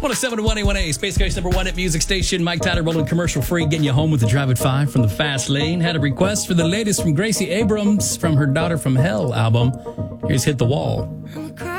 107.1 Space Coast number one at music station. Mike Tyler rolling commercial free, getting you home with the Drive at 5 from the Fast Lane. Had a request for the latest from Gracie Abrams from her Daughter from Hell album. Here's Hit the Wall.